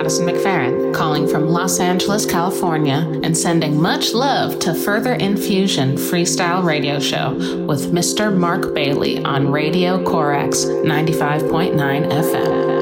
Madison McFerrin, calling from Los Angeles, California, and sending much love to Further Infusion Freestyle Radio Show with Mr. Mark Bailey on Radio Corax 95.9 FM.